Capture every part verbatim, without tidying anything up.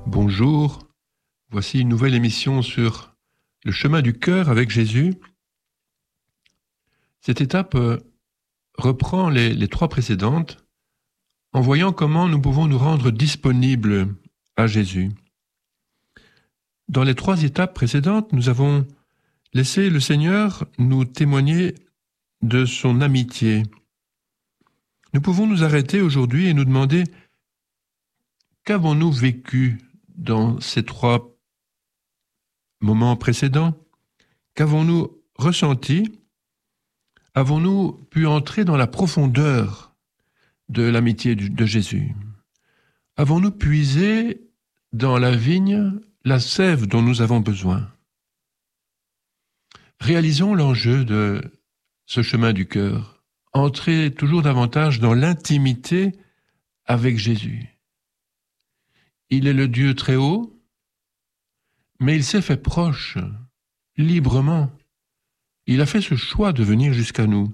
Bonjour, voici une nouvelle émission sur le chemin du cœur avec Jésus. Cette étape euh, reprend les, les trois précédentes en voyant comment nous pouvons nous rendre disponibles à Jésus. Dans les trois étapes précédentes, nous avons laissé le Seigneur nous témoigner de son amitié. Nous pouvons nous arrêter aujourd'hui et nous demander qu'avons-nous vécu dans ces trois moments précédents? Qu'avons-nous ressenti? Avons-nous pu entrer dans la profondeur de l'amitié de Jésus? Avons-nous puisé dans la vigne la sève dont nous avons besoin? Réalisons l'enjeu de ce chemin du cœur. Entrer toujours davantage dans l'intimité avec Jésus. Il est le Dieu très haut, mais il s'est fait proche, librement. Il a fait ce choix de venir jusqu'à nous.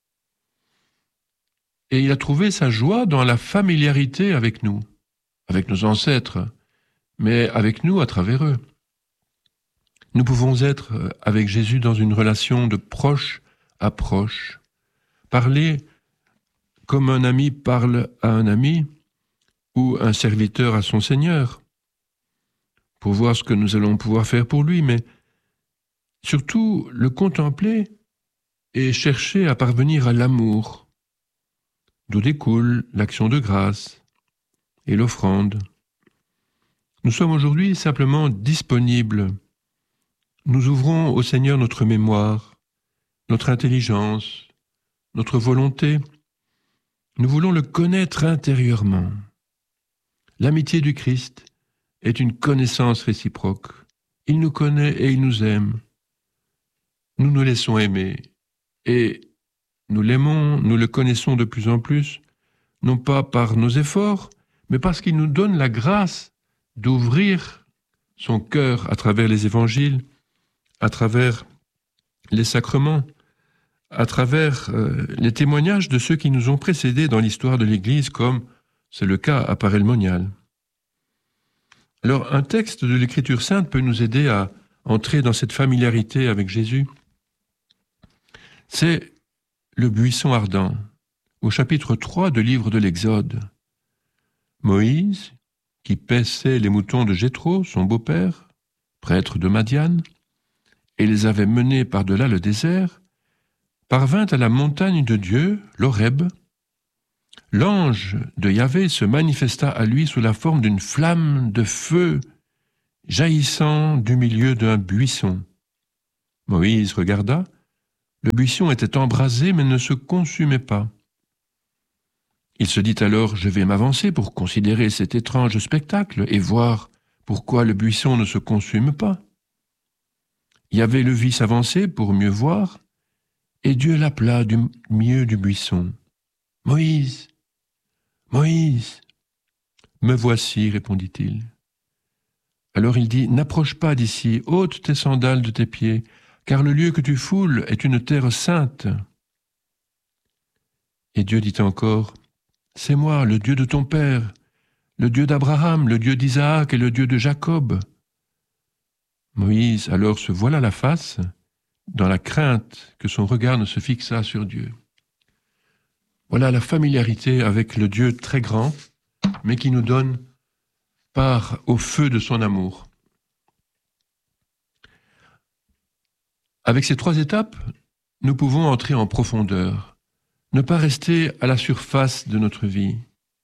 Et il a trouvé sa joie dans la familiarité avec nous, avec nos ancêtres, mais avec nous à travers eux. Nous pouvons être avec Jésus dans une relation de proche à proche, parler comme un ami parle à un ami, ou un serviteur à son Seigneur, pour voir ce que nous allons pouvoir faire pour lui, mais surtout le contempler et chercher à parvenir à l'amour, d'où découle l'action de grâce et l'offrande. Nous sommes aujourd'hui simplement disponibles. Nous ouvrons au Seigneur notre mémoire, notre intelligence, notre volonté. Nous voulons le connaître intérieurement. L'amitié du Christ est une connaissance réciproque. Il nous connaît et il nous aime. Nous nous laissons aimer et nous l'aimons, nous le connaissons de plus en plus, non pas par nos efforts, mais parce qu'il nous donne la grâce d'ouvrir son cœur à travers les évangiles, à travers les sacrements, à travers euh, les témoignages de ceux qui nous ont précédés dans l'histoire de l'Église, comme c'est le cas à Paray-le-Monial. Alors, un texte de l'Écriture sainte peut nous aider à entrer dans cette familiarité avec Jésus. C'est le buisson ardent, au chapitre trois du livre de l'Exode. Moïse, qui paissait les moutons de Jéthro, son beau-père, prêtre de Madian, et les avait menés par-delà le désert, parvint à la montagne de Dieu, l'Horeb. L'ange de Yahvé se manifesta à lui sous la forme d'une flamme de feu jaillissant du milieu d'un buisson. Moïse regarda, le buisson était embrasé mais ne se consumait pas. Il se dit alors, je vais m'avancer pour considérer cet étrange spectacle et voir pourquoi le buisson ne se consume pas. Yahvé le vit s'avancer pour mieux voir, et Dieu l'appela du milieu du buisson. « Moïse, Moïse !»« Me voici, répondit-il. Alors il dit, « N'approche pas d'ici, ôte tes sandales de tes pieds, car le lieu que tu foules est une terre sainte. » Et Dieu dit encore, « C'est moi, le Dieu de ton père, le Dieu d'Abraham, le Dieu d'Isaac et le Dieu de Jacob. » Moïse alors se voila la face, dans la crainte que son regard ne se fixât sur Dieu. Voilà la familiarité avec le Dieu très grand, mais qui nous donne part au feu de son amour. Avec ces trois étapes, nous pouvons entrer en profondeur, ne pas rester à la surface de notre vie,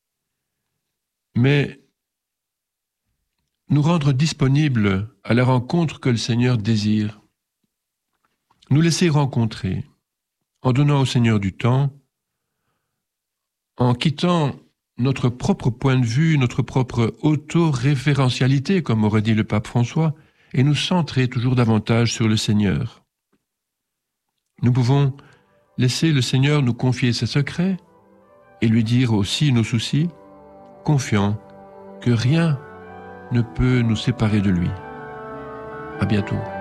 mais nous rendre disponibles à la rencontre que le Seigneur désire, nous laisser rencontrer, en donnant au Seigneur du temps, en quittant notre propre point de vue, notre propre autoréférentialité, comme aurait dit le pape François, et nous centrer toujours davantage sur le Seigneur. Nous pouvons laisser le Seigneur nous confier ses secrets et lui dire aussi nos soucis, confiants que rien ne peut nous séparer de lui. À bientôt.